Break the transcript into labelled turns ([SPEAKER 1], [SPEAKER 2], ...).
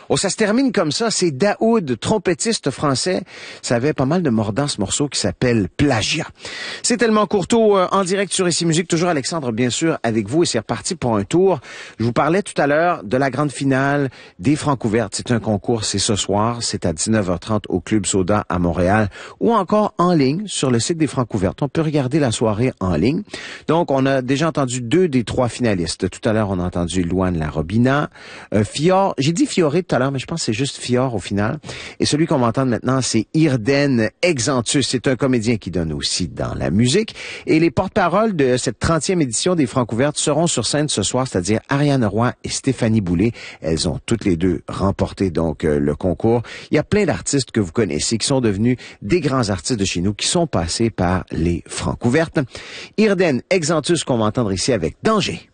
[SPEAKER 1] Oh, ça se termine comme ça. C'est Daoud, trompettiste français. Ça avait pas mal de mordants, ce morceau qui s'appelle Plagiat. C'est tellement Courteau en direct sur Ici Musique. Toujours Alexandre, bien sûr, avec vous. Et c'est reparti pour un tour. Je vous parlais tout à l'heure de la grande finale des Francouvertes. C'est un concours, c'est ce soir. C'est à 19h30 au Club Soda à Montréal ou encore en ligne sur le site des Francouvertes. On peut regarder la soirée en ligne. Donc, on a déjà entendu 2 des 3 finalistes. Tout à l'heure, on a entendu Louane Larobina, Fior. J'ai dit Fioré tout à l'heure, mais je pense que c'est juste Fior au final. Et celui qu'on va entendre maintenant, c'est Irden Exantus. C'est un comédien qui donne aussi dans la musique. Et les porte-paroles de cette 30e édition des Francouvertes seront sur scène ce soir, c'est-à-dire Ariane Roy et Stéphanie Boulay. Elles ont toutes les deux remporté donc le concours. Il y a plein d'artistes que vous connaissez qui sont devenus des grands artistes de chez nous, qui sont passés par les Francouvertes. Irden Exantus qu'on va entendre ici avec Danger.